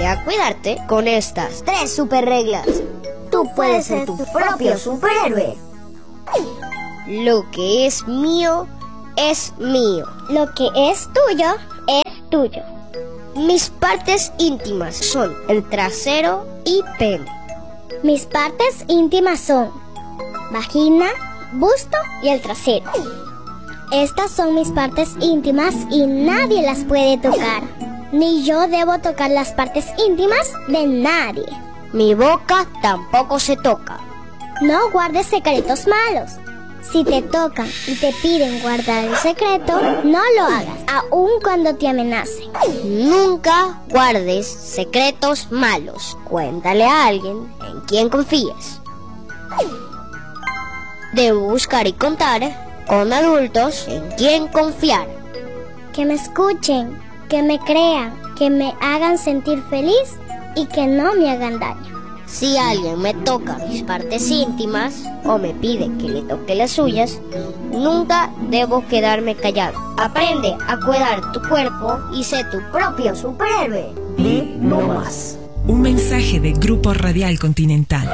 a cuidarte con estas 3 super reglas. Tú puedes ser tu propio superhéroe. Lo que es mío, es mío. Lo que es tuyo, es tuyo. Mis partes íntimas son el trasero y pene. Mis partes íntimas son vagina, busto y el trasero. Estas son mis partes íntimas y nadie las puede tocar. Ni yo debo tocar las partes íntimas de nadie. Mi boca tampoco se toca. No guardes secretos malos. Si te tocan y te piden guardar el secreto, no lo hagas, aun cuando te amenacen. Nunca guardes secretos malos. Cuéntale a alguien en quien confíes. Debo buscar y contar con adultos en quien confiar. Que me escuchen, que me crean, que me hagan sentir feliz y que no me hagan daño. Si alguien me toca mis partes íntimas o me pide que le toque las suyas, nunca debo quedarme callado. Aprende a cuidar tu cuerpo y sé tu propio superhéroe. Di no más. Un mensaje de Grupo Radial Continental.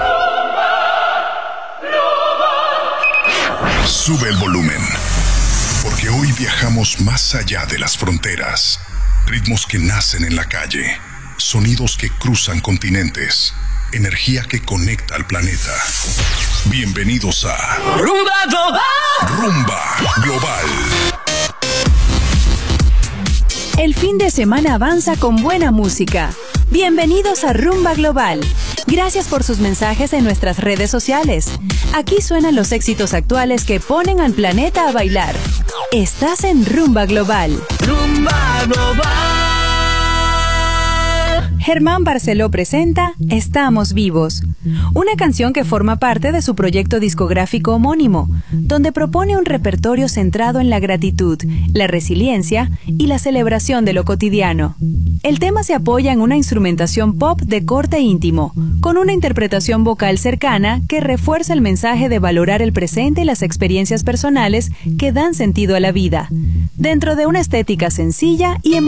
Sube el volumen, porque hoy viajamos más allá de las fronteras. Ritmos que nacen en la calle, sonidos que cruzan continentes, energía que conecta al planeta. Bienvenidos a Rumba Global. Rumba Global. El fin de semana avanza con buena música. Bienvenidos a Rumba Global. Gracias por sus mensajes en nuestras redes sociales. Aquí suenan los éxitos actuales que ponen al planeta a bailar. Estás en Rumba Global. Rumba Global. Germán Barceló presenta Estamos Vivos, una canción que forma parte de su proyecto discográfico homónimo, donde propone un repertorio centrado en la gratitud, la resiliencia y la celebración de lo cotidiano. El tema se apoya en una instrumentación pop de corte íntimo, con una interpretación vocal cercana que refuerza el mensaje de valorar el presente y las experiencias personales que dan sentido a la vida, dentro de una estética sencilla y